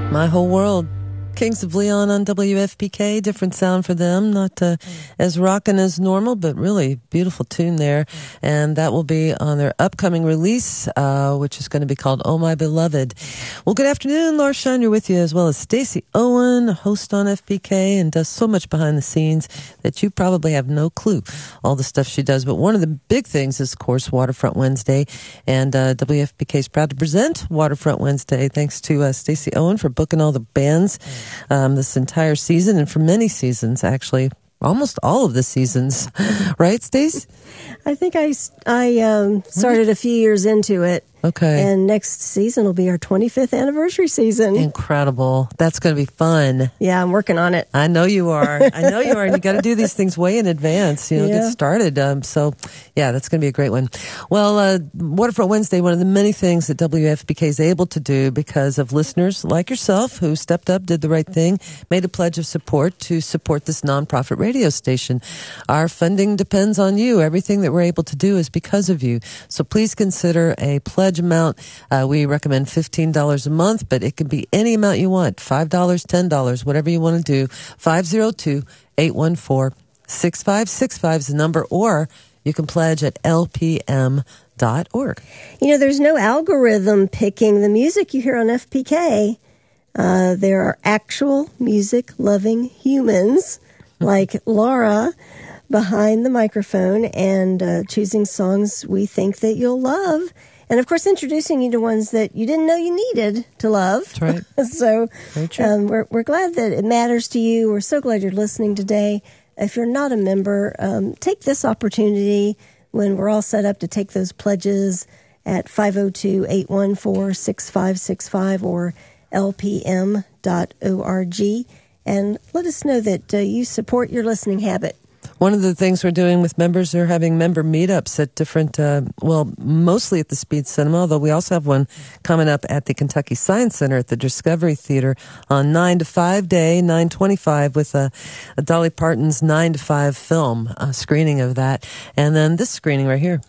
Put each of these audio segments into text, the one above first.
My Whole World. Kings of Leon on WFPK. Different sound for them. Not as rockin' as normal, but really beautiful tune there. And that will be on their upcoming release, which is going to be called Oh My Beloved. Well, good afternoon. Laura Shine, you're with you, as well as Stacey Owen, host on FPK, and does so much behind the scenes that you probably have no clue all the stuff she does. But one of the big things is, of course, Waterfront Wednesday. And WFPK is proud to present Waterfront Wednesday. Thanks to Stacey Owen for booking all the bands this entire season, and for many seasons, actually, almost all of the seasons. Right, Stace? I think I started a few years into it. Okay. And next season will be our 25th anniversary season. Incredible. That's going to be fun. Yeah, I'm working on it. I know you are. I know you are. And you got to do these things way in advance, get started. So, yeah, that's going to be a great one. Well, Waterfront Wednesday, one of the many things that WFPK is able to do because of listeners like yourself who stepped up, did the right thing, made a pledge of support to support this nonprofit radio station. Our funding depends on you. Everything that we're able to do is because of you. So please consider a pledge amount. We recommend $15 a month, but it can be any amount you want. $5, $10, whatever you want to do. 502-814-6565 is the number, or you can pledge at lpm.org. There's no algorithm picking the music you hear on FPK. There are actual music-loving humans like Laura behind the microphone and choosing songs we think that you'll love. And, of course, introducing you to ones that you didn't know you needed to love. That's right. So we're glad that it matters to you. We're so glad you're listening today. If you're not a member, take this opportunity when we're all set up to take those pledges at 502-814-6565 or lpm.org. And let us know that you support your listening habit. One of the things we're doing with members are having member meetups at different, mostly at the Speed Cinema, although we also have one coming up at the Kentucky Science Center at the Discovery Theater on 9 to 5 day, 9:25, with a Dolly Parton's 9 to 5 film, screening of that. And then this screening right here.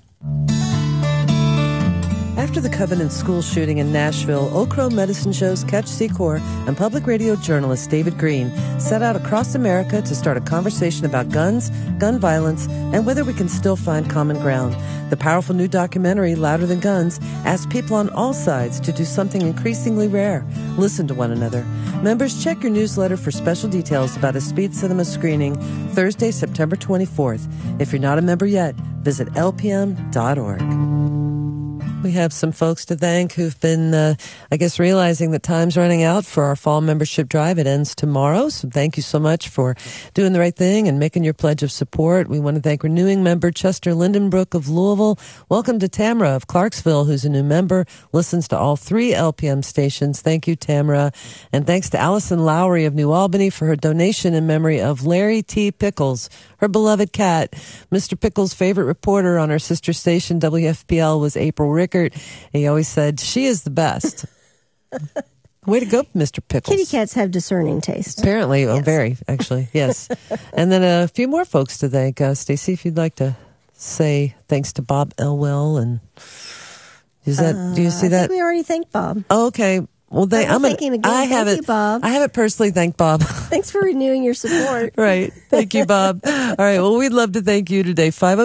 After the Covenant school shooting in Nashville, Oak Crow Medicine Show's Catch Secor and public radio journalist David Green set out across America to start a conversation about guns, gun violence, and whether we can still find common ground. The powerful new documentary, Louder Than Guns, asks people on all sides to do something increasingly rare: listen to one another. Members, check your newsletter for special details about a Speed Cinema screening Thursday, September 24th. If you're not a member yet, visit lpm.org. We have some folks to thank who've been, realizing that time's running out for our fall membership drive. It ends tomorrow, so thank you so much for doing the right thing and making your pledge of support. We want to thank renewing member Chester Lindenbrook of Louisville. Welcome to Tamara of Clarksville, who's a new member, listens to all 3 LPM stations. Thank you, Tamara. And thanks to Allison Lowry of New Albany for her donation in memory of Larry T. Pickles, her beloved cat. Mr. Pickles' favorite reporter on our sister station, WFPL, was April Rickert. He always said, she is the best. Way to go, Mr. Pickles. Kitty cats have discerning taste. Apparently. Yes. Oh, very, actually. Yes. And then a few more folks to thank. Stacey, if you'd like to say thanks to Bob Elwell. And do you see that? I think we already thanked Bob. Oh, okay. Well, thank him again. Thank you, Bob. I haven't personally thanked Bob. Thanks for renewing your support. Right. Thank you, Bob. All right. Well, we'd love to thank you today.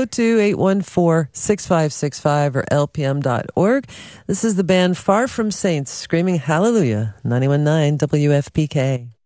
502-814-6565 or lpm.org. This is the band Far From Saints screaming Hallelujah. 91.9 WFPK.